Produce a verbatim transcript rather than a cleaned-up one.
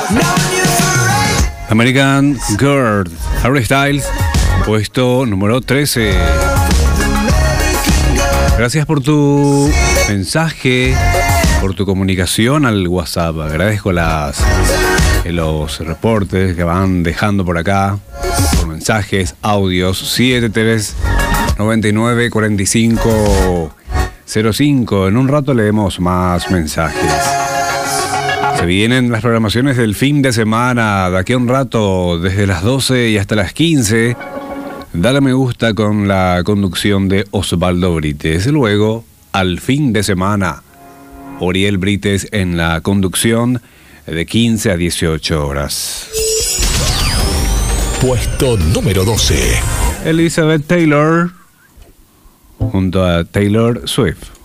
American Girl, Harry Styles, puesto número trece. Gracias por tu mensaje, por tu comunicación al WhatsApp. Agradezco las, los reportes que van dejando por acá, por mensajes, audios. Siete tres nueve nueve cuatro cinco cero cinco. En un rato leemos más mensajes. Se vienen las programaciones del fin de semana. De aquí a un rato, desde las doce y hasta las quince. Dale me gusta con la conducción de Osvaldo Brites. Luego, al fin de semana, Oriel Brites en la conducción de quince a dieciocho horas. Puesto número doce. Elizabeth Taylor junto a Taylor Swift.